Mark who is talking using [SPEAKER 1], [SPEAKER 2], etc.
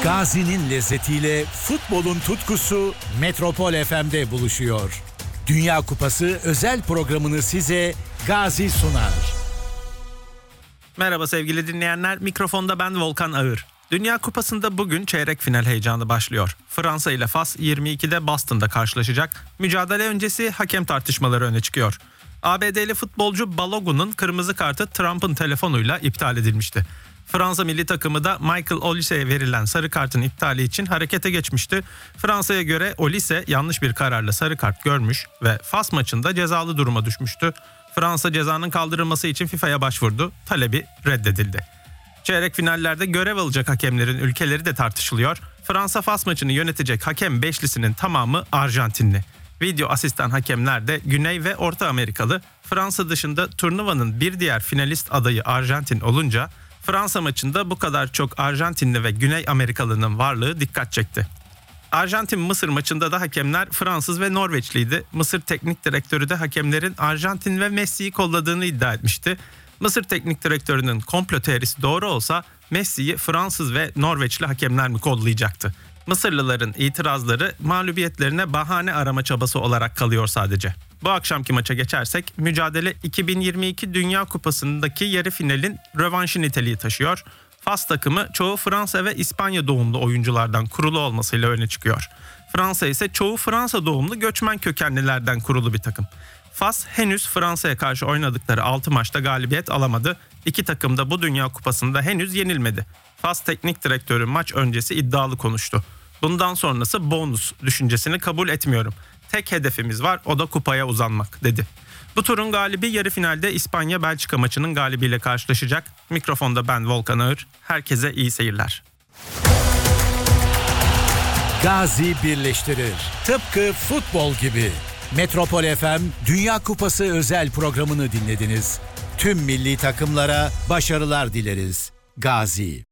[SPEAKER 1] Gazi'nin lezzetiyle futbolun tutkusu Metropol FM'de buluşuyor. Dünya Kupası özel programını size Gazi sunar.
[SPEAKER 2] Merhaba sevgili dinleyenler, mikrofonda ben Volkan Ağır. Dünya Kupası'nda bugün çeyrek final heyecanı başlıyor. Fransa ile Fas 22'de Boston'da karşılaşacak. Mücadele öncesi hakem tartışmaları öne çıkıyor. ABD'li futbolcu Balogun'un kırmızı kartı Trump'ın telefonuyla iptal edilmişti. Fransa milli takımı da Michael Olise'ye verilen sarı kartın iptali için harekete geçmişti. Fransa'ya göre Olise yanlış bir kararla sarı kart görmüş ve Fas maçında cezalı duruma düşmüştü. Fransa cezanın kaldırılması için FIFA'ya başvurdu. Talebi reddedildi. Çeyrek finallerde görev alacak hakemlerin ülkeleri de tartışılıyor. Fransa-Fas maçını yönetecek hakem beşlisinin tamamı Arjantinli. Video asistan hakemler de Güney ve Orta Amerikalı. Fransa dışında turnuvanın bir diğer finalist adayı Arjantin olunca Fransa maçında bu kadar çok Arjantinli ve Güney Amerikalının varlığı dikkat çekti. Arjantin-Mısır maçında da hakemler Fransız ve Norveçliydi. Mısır teknik direktörü de hakemlerin Arjantin ve Messi'yi kolladığını iddia etmişti. Mısır teknik direktörünün komplo teorisi doğru olsa Messi'yi Fransız ve Norveçli hakemler mi kollayacaktı? Mısırlıların itirazları mağlubiyetlerine bahane arama çabası olarak kalıyor sadece. Bu akşamki maça geçersek mücadele 2022 Dünya Kupası'ndaki yarı finalin rövanşı niteliği taşıyor. Fas takımı çoğu Fransa ve İspanya doğumlu oyunculardan kurulu olmasıyla öne çıkıyor. Fransa ise çoğu Fransa doğumlu göçmen kökenlilerden kurulu bir takım. Fas henüz Fransa'ya karşı oynadıkları 6 maçta galibiyet alamadı. İki takım da bu Dünya Kupası'nda henüz yenilmedi. Fas teknik direktörü maç öncesi iddialı konuştu. Bundan sonrası bonus düşüncesini kabul etmiyorum. Tek hedefimiz var, o da kupaya uzanmak dedi. Bu turun galibi yarı finalde İspanya-Belçika maçının galibiyle karşılaşacak. Mikrofonda ben Volkan Ağır. Herkese iyi seyirler.
[SPEAKER 1] Gazi birleştirir. Tıpkı futbol gibi. Metropol FM Dünya Kupası özel programını dinlediniz. Tüm milli takımlara başarılar dileriz. Gazi.